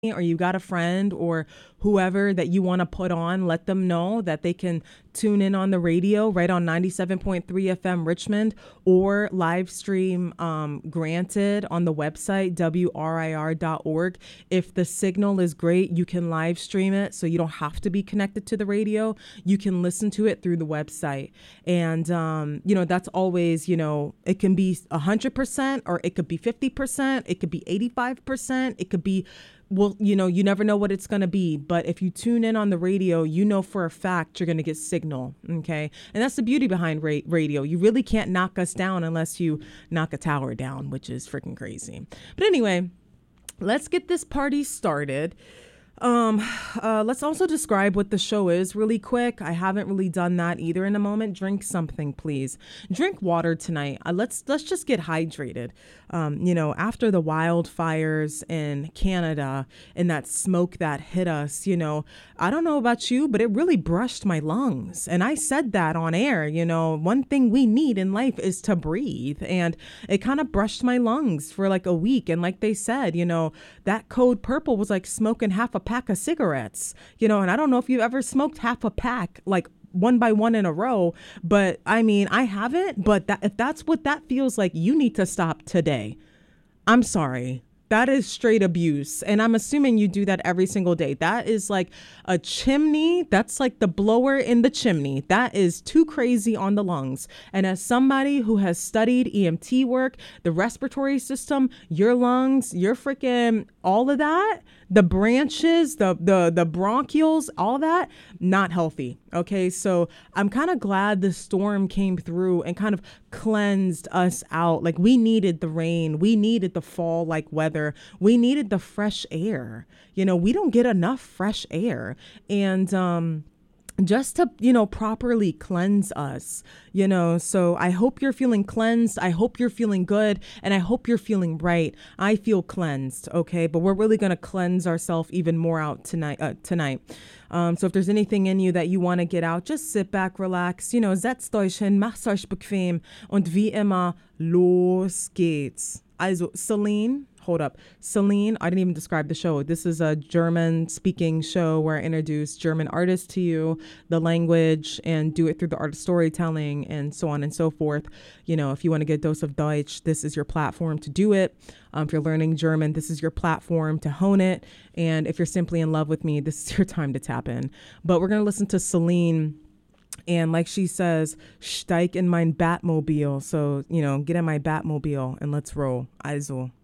or you got a friend or whoever that you want to put on, let them know that they can tune in on the radio right on 97.3 FM Richmond or live stream granted on the website WRIR.org. If the signal is great, you can live stream it so you don't have to be connected to the radio. You can listen to it through the website. And, that's always, it can be 100% or it could be 50%. It could be 85%. It could be you never know what it's going to be. But if you tune in on the radio, for a fact you're going to get signal. Okay. And that's the beauty behind radio. You really can't knock us down unless you knock a tower down, which is freaking crazy. But anyway, let's get this party started. Let's also describe what the show is really quick. I haven't really done that either in a moment. Drink something, please. Drink water tonight. Let's just get hydrated. After the wildfires in Canada and that smoke that hit us, I don't know about you, but it really brushed my lungs. And I said that on air, one thing we need in life is to breathe. And it kind of brushed my lungs for like a week. And like they said, that code purple was like smoking half a pack of cigarettes, and I don't know if you've ever smoked half a pack, like one by one in a row, but I mean, I haven't, but if that's what that feels like, you need to stop today. I'm sorry. That is straight abuse. And I'm assuming you do that every single day. That is like a chimney. That's like the blower in the chimney. That is too crazy on the lungs. And as somebody who has studied EMT work, the respiratory system, your lungs, your freaking all of that, the branches, the bronchioles, all that, not healthy. Okay, so I'm kind of glad the storm came through and kind of cleansed us out. Like we needed the rain. We needed the fall-like weather. We needed the fresh air. We don't get enough fresh air. And just to, properly cleanse us, so I hope you're feeling cleansed. I hope you're feeling good. And I hope you're feeling right. I feel cleansed. Okay. But we're really going to cleanse ourselves even more out tonight. So if there's anything in you that you want to get out, just sit back, relax, setzt euch hin, macht's euch bequem und wie immer, los geht's. Also, Celine, I didn't even describe the show. This is a German speaking show where I introduce German artists to you, the language, and do it through the art of storytelling and so on and so forth. If you want to get a dose of Deutsch, this is your platform to do it. If you're learning German, this is your platform to hone it. And if you're simply in love with me, this is your time to tap in. But we're going to listen to Celine. And like she says, steig in mein Batmobile. So, get in my Batmobile and let's roll. Also.